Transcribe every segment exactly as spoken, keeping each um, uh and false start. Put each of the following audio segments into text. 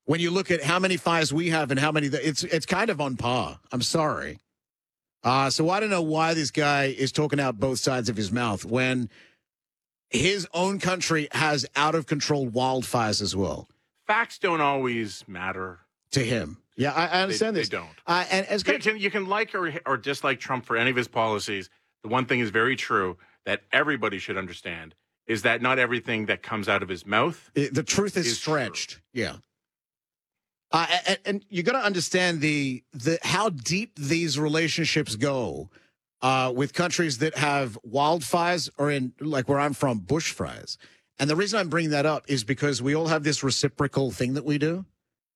When you look at how many fires we have and how many, it's it's kind of on par. I'm sorry. Uh, so I don't know why this guy is talking out both sides of his mouth when his own country has out-of-control wildfires as well. Facts don't always matter. To him. Yeah, I, I understand they, this. They don't. Uh, and as you, can, you can like or, or dislike Trump for any of his policies. The one thing is very true that everybody should understand is that not everything that comes out of his mouth. It, the truth is, is stretched. True. Yeah. Uh, and, and you got to understand the the how deep these relationships go uh, with countries that have wildfires or in, like where I'm from, bushfires. And the reason I'm bringing that up is because we all have this reciprocal thing that we do.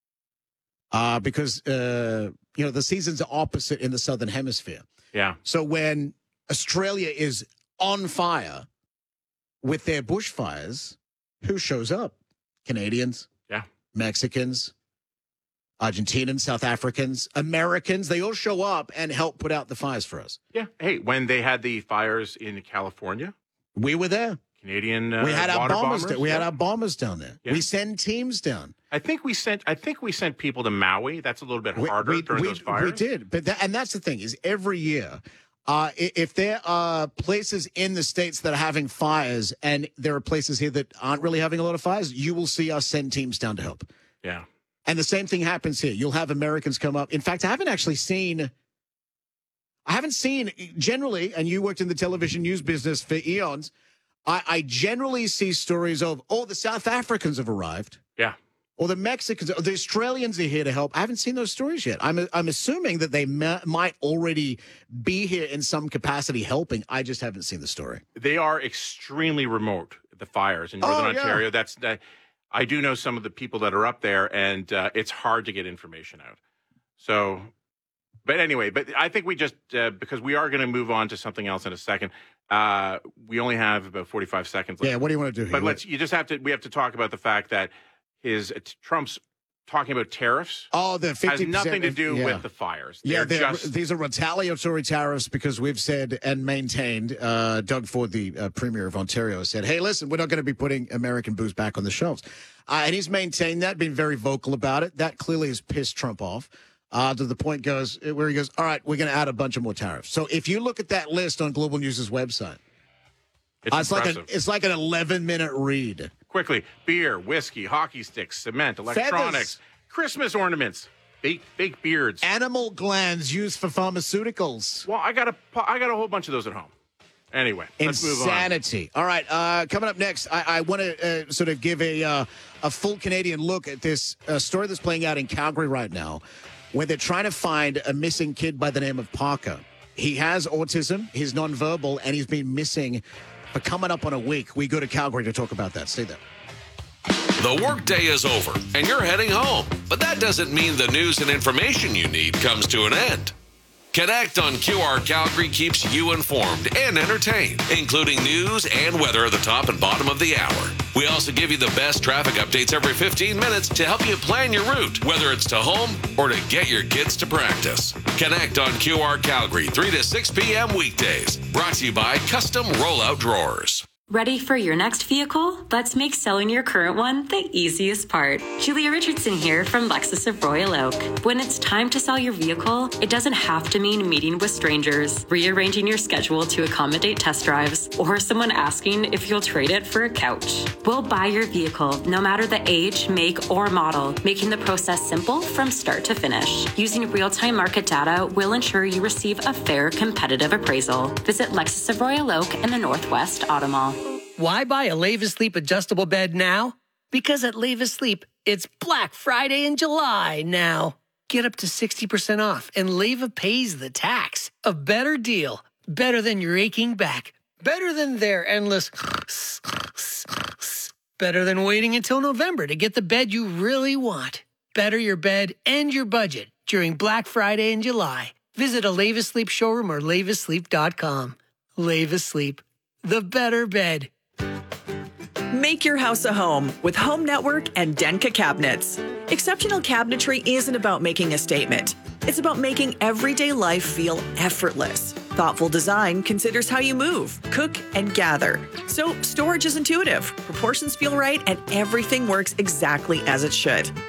Uh, because, uh, you know, the seasons are opposite in the Southern Hemisphere. Yeah. So when Australia is on fire with their bushfires, who shows up? Canadians. Yeah. Mexicans. Argentinians, South Africans, Americans, they all show up and help put out the fires for us. Yeah. Hey, when they had the fires in California, we were there. Canadian uh, we had our water bombers. bombers. We yeah. had our bombers down there. Yeah. We send teams down. I think we sent. I think we sent people to Maui. That's a little bit harder we, we, during we, those fires. We did, but that, and that's the thing is every year, uh, if there are places in the states that are having fires, and there are places here that aren't really having a lot of fires, you will see us send teams down to help. Yeah. And the same thing happens here. You'll have Americans come up. In fact, I haven't actually seen, I haven't seen generally, and you worked in the television news business for eons, I, I generally see stories of, oh, the South Africans have arrived. Yeah. Or the Mexicans, or the Australians are here to help. I haven't seen those stories yet. I'm I'm assuming that they ma- might already be here in some capacity helping. I just haven't seen the story. They are extremely remote, the fires in Northern oh, yeah. Ontario. That's that. I do know some of the people that are up there, and uh, it's hard to get information out. So, but anyway, but I think we just, uh, because we are going to move on to something else in a second. Uh, we only have about forty-five seconds left. Yeah, what do you want to do here? But let's, you just have to, we have to talk about the fact that his, uh, Trump's talking about tariffs. Oh, the fifty percent. Has nothing to do yeah. with the fires. They're yeah, just... these are retaliatory tariffs because we've said and maintained, uh, Doug Ford, the uh, Premier of Ontario, said, hey, listen, we're not going to be putting American booze back on the shelves. Uh, and he's maintained that, been very vocal about it. That clearly has pissed Trump off uh, to the point goes where he goes, all right, we're going to add a bunch of more tariffs. So if you look at that list on Global News' website, it's, uh, it's like a, it's like an eleven-minute read. Quickly, beer, whiskey, hockey sticks, cement, electronics, Feathers. Christmas ornaments, fake fake beards, animal glands used for pharmaceuticals. Well, I got a I got a whole bunch of those at home. Anyway, let's move on. Insanity. All right, uh, coming up next, I, I want to uh, sort of give a uh, a full Canadian look at this uh, story that's playing out in Calgary right now, where they're trying to find a missing kid by the name of Parker. He has autism, he's nonverbal, and he's been missing for coming up on a week. We go to Calgary to talk about that. Stay there. The workday is over, and you're heading home. But that doesn't mean the news and information you need comes to an end. Connect on Q R Calgary keeps you informed and entertained, including news and weather at the top and bottom of the hour. We also give you the best traffic updates every fifteen minutes to help you plan your route, whether it's to home or to get your kids to practice. Connect on Q R Calgary, three to six p.m. weekdays. Brought to you by Custom Rollout Drawers. Ready for your next vehicle? Let's make selling your current one the easiest part. Julia Richardson here from Lexus of Royal Oak. When it's time to sell your vehicle, it doesn't have to mean meeting with strangers, rearranging your schedule to accommodate test drives, or someone asking if you'll trade it for a couch. We'll buy your vehicle, no matter the age, make, or model, making the process simple from start to finish. Using real-time market data will ensure you receive a fair, competitive appraisal. Visit Lexus of Royal Oak in the Northwest Auto Mall. Why buy a Leva Sleep adjustable bed now? Because at Leva Sleep, it's Black Friday in July now. Get up to sixty percent off, and Leva pays the tax. A better deal. Better than your aching back. Better than their endless... Better than waiting until November to get the bed you really want. Better your bed and your budget during Black Friday in July. Visit a Leva Sleep showroom or leva sleep dot com. Leva Sleep. The better bed. Make your house a home with Home Network and Denka Cabinets. Exceptional cabinetry isn't about making a statement. It's about making everyday life feel effortless. Thoughtful design considers how you move, cook, and gather. So storage is intuitive, proportions feel right, and everything works exactly as it should.